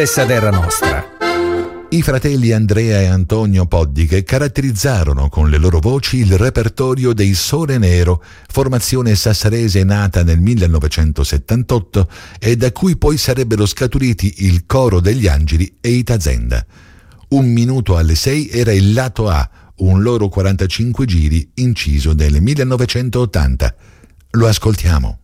Stessa terra nostra. I fratelli Andrea e Antonio Poddiche caratterizzarono con le loro voci il repertorio dei Sole Nero, formazione sassarese nata nel 1978 e da cui poi sarebbero scaturiti il Coro degli Angeli e i Tazenda. 1:06 era il lato A, un loro 45 giri inciso nel 1980. Lo ascoltiamo.